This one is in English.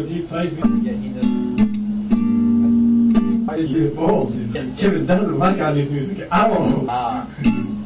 because he plays me. Yeah, he knows. I just be the ball. Yes. Kevin doesn't like our music at all. Ah.